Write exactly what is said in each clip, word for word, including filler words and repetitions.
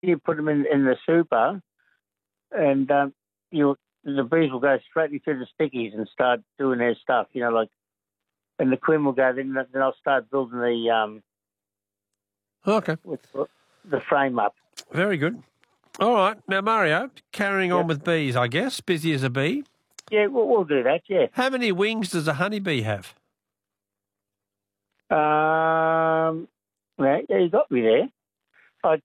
you put them in, in the super, and um, you the bees will go straight into the stickies and start doing their stuff. You know, like, and the queen will go. Then then I'll start building the um. Okay. With the frame up. Very good. All right. Now, Mario, carrying Yep. on with bees, I guess. Busy as a bee. Yeah, we'll, we'll do that, yeah. How many wings does a honeybee have? Um, yeah, yeah, you got me there. I,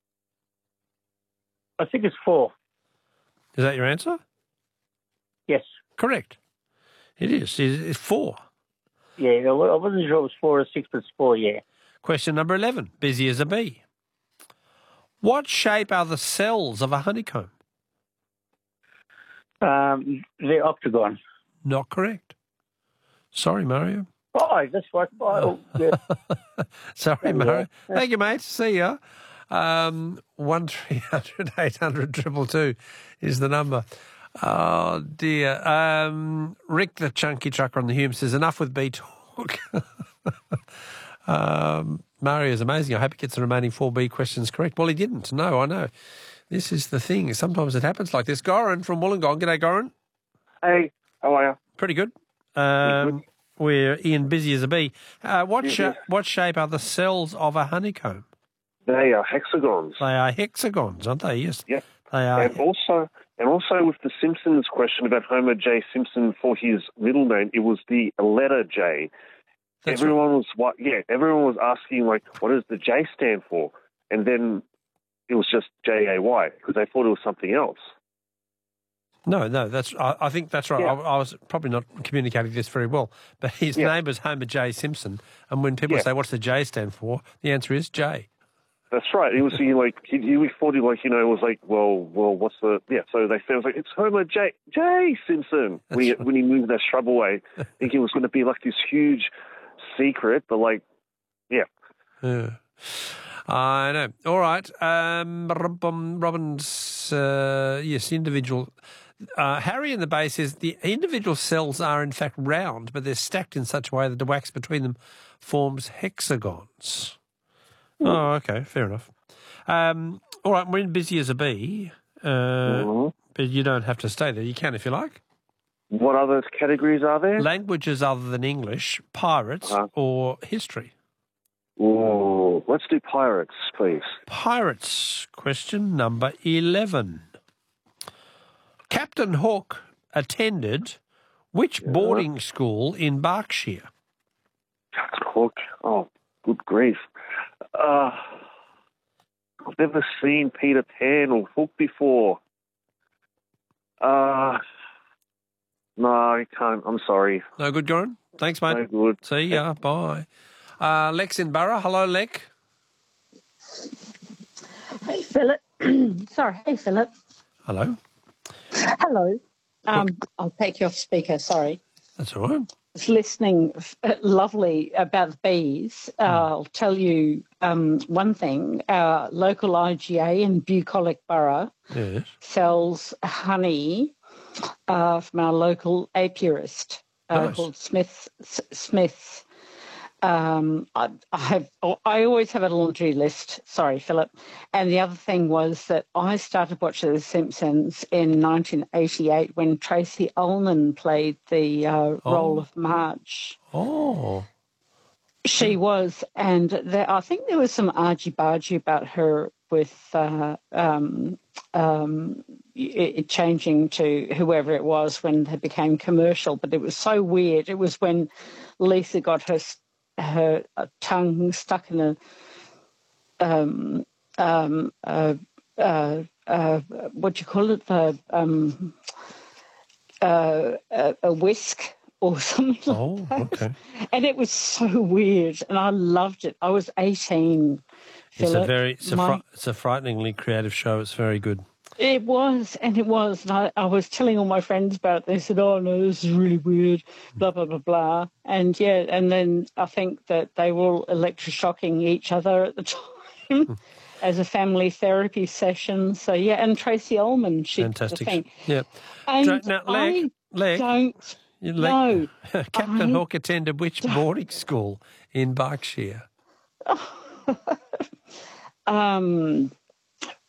I think it's four. Is that your answer? Yes. Correct. It is. It's four. Yeah, I wasn't sure it was four or six, but it's four, yeah. Question number eleven. Busy as a bee. What shape are the cells of a honeycomb? Um, they're octagon. Not correct. Sorry, Mario. Oh, that's right. Oh, yeah. Sorry, Mario. Yeah. Thank you, mate. See ya. Um, one three hundred eight hundred triple two is the number. Oh, dear. Um, Rick, the chunky trucker on the Hume, says, enough with bee talk. um, Mario is amazing. I hope he gets the remaining four B questions correct. Well, he didn't. No, I know. This is the thing. Sometimes it happens like this. Goran from Wollongong. G'day, Goran. Hey, how are you? Pretty good. Um, good. We're Ian, busy as a bee. Uh, what, sh- what shape are the cells of a honeycomb? They are hexagons. They are hexagons, aren't they? Yes. Yep. They are. And also, and also with the Simpsons question about Homer J. Simpson for his middle name, it was the letter J. That's everyone right. was what? Yeah, everyone was asking like, what does the J stand for? And then it was just J A Y because they thought it was something else. No, no, that's. I, I think that's right. Yeah. I, I was probably not communicating this very well, but his yeah. name was Homer J. Simpson, and when people yeah. say, "What's the J stand for?" the answer is J. That's right. It was he like he, he thought he like you know it was like well well what's the yeah so they said it was like it's Homer J J Simpson That's when he right. when he moved that shrub away, thinking it was going to be like this huge secret, but like yeah. Yeah. I know. All right. Um, Robin's uh, yes, individual. Uh, Harry in the bay says the individual cells are in fact round, but they're stacked in such a way that the wax between them forms hexagons. Oh, okay, fair enough. Um, all right, we're in busy as a bee, uh, mm-hmm. but you don't have to stay there. You can if you like. What other categories are there? Languages other than English, pirates, uh-huh. or history. Oh, let's do pirates, please. Pirates, question number eleven. Captain Hook attended which yeah. boarding school in Berkshire? Captain Hook? Oh, good grief. Uh, I've never seen Peter Pan or Hook before. Uh, no, I can't. I'm sorry. No good, Goran? Thanks, mate. No good. See ya. Bye. Uh, Lex in Borough. Hello, Lex. Hey, Philip. Sorry. Hey, Philip. Hello. Hello. Um, I'll take you off speaker. Sorry. That's all right. I was listening uh, lovely about the bees. Uh, mm. I'll tell you um, one thing. Our local I G A in Bucolic Borough yes. sells honey uh, from our local apiarist uh, nice. called Smith. S- Smith. Um, I, I have. I always have a laundry list. Sorry, Philip. And the other thing was that I started watching The Simpsons in nineteen eighty-eight when Tracy Ullman played the uh, oh. role of Marge. Oh, she was, and there, I think there was some argy-bargy about her with uh, um, um, it changing to whoever it was when they became commercial. But it was so weird. It was when Lisa got her. her tongue stuck in a um um uh uh, uh what do you call it the um uh a, a whisk or something oh, like that. Okay. And it was so weird, and I loved it. I was eighteen. It's Philip. a very it's a, My, fr- it's a frighteningly creative show. It's very good. It was, and it was. And I, I was telling all my friends about it. They said, oh, no, this is really weird, blah, blah, blah, blah. And, yeah, and then I think that they were all electroshocking each other at the time as a family therapy session. So, yeah, and Tracy Ullman, she Fantastic. the thing. Yeah. And now, I Leg, don't Leg, know. Captain I Hook attended which boarding school in Berkshire? um...